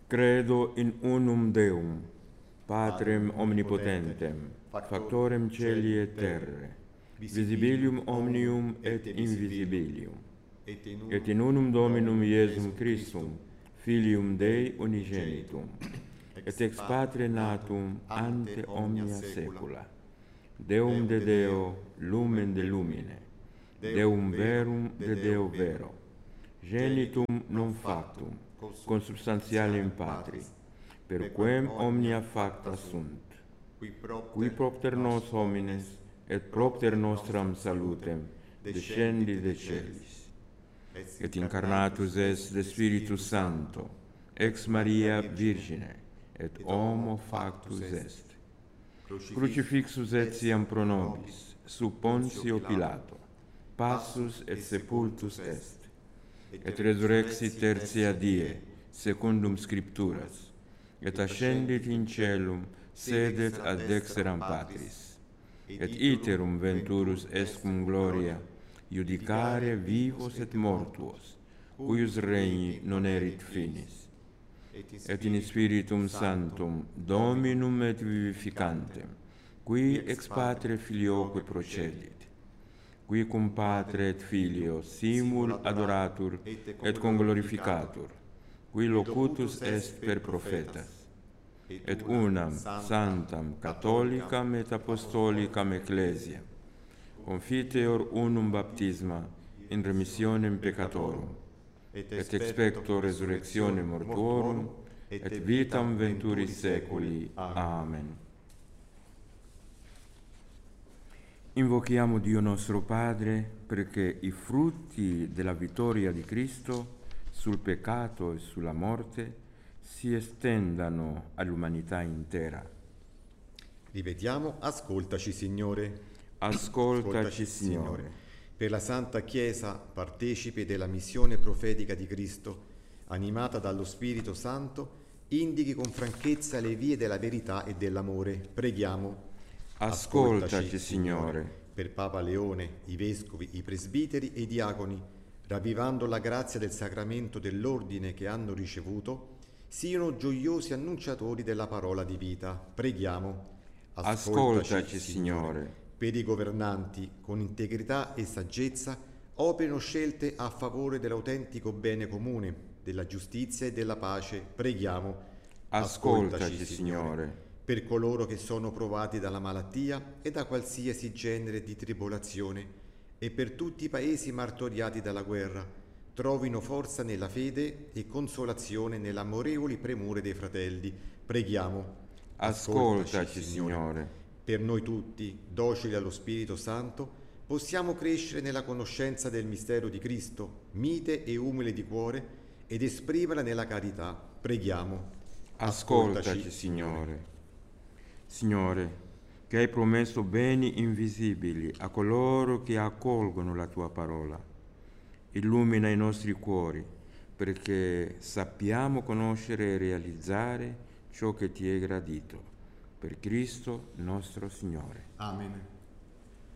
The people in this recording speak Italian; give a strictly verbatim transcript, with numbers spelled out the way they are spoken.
Credo in unum Deum, Patrem omnipotentem, factorem celi et terrae, visibilium omnium et invisibilium, et in unum Dominum Iesum Christum, Filium Dei unigenitum, et ex Patre natum ante omnia saecula, Deum de Deo, lumen de lumine, Deum verum de Deo vero, genitum non factum, consubstantialem Patri, per quem omnia facta sunt, qui propter nos homines et propter nostram salutem descendi de celis, et incarnatus est de Spiritus Sancto, ex Maria Virgine, et homo factus est. Crucifixus etiam pro nobis, sub Pontio Pilato, passus et sepultus est, et resurrexit tertia die, secundum Scripturas, et ascendit in celum, sedet ad dexteram Patris, et iterum venturus est cum gloria, judicare vivos et mortuos, cuius regni non erit finis, et in Spiritum Sanctum, Dominum et vivificantem, qui ex Patre Filioque procedit, qui cum Patre et Filio simul adoratur et conglorificatur, qui locutus est per prophetas, et unam sanctam catholicam et apostolicam ecclesiam, confiteor unum baptisma in remissionem peccatorum, et expecto resurrectione mortuorum, et vitam venturis saeculi. Amen. Invochiamo Dio nostro Padre perché i frutti della vittoria di Cristo sul peccato e sulla morte si estendano all'umanità intera. Ripetiamo, ascoltaci Signore. Ascoltaci, Signore. Per la Santa Chiesa, partecipe della missione profetica di Cristo, animata dallo Spirito Santo, indichi con franchezza le vie della verità e dell'amore. Preghiamo. Ascoltaci, Ascoltaci Signore. Per Papa Leone, i vescovi, i presbiteri e i diaconi, ravvivando la grazia del sacramento dell'ordine che hanno ricevuto, siano gioiosi annunciatori della parola di vita. Preghiamo. Ascoltaci, Ascoltaci Signore. Per i governanti, con integrità e saggezza, operino scelte a favore dell'autentico bene comune, della giustizia e della pace. Preghiamo. Ascoltaci, Ascoltaci Signore. Per coloro che sono provati dalla malattia e da qualsiasi genere di tribolazione, e per tutti i paesi martoriati dalla guerra, trovino forza nella fede e consolazione nelle amorevoli premure dei fratelli. Preghiamo. Ascoltaci, Ascoltaci Signore. Signore. Per noi tutti, docili allo Spirito Santo, possiamo crescere nella conoscenza del mistero di Cristo, mite e umile di cuore, ed esprimerla nella carità. Preghiamo. Ascoltaci, Ascoltaci Signore. Signore, che hai promesso beni invisibili a coloro che accolgono la tua parola, illumina i nostri cuori perché sappiamo conoscere e realizzare ciò che ti è gradito. Per Cristo nostro Signore. Amen.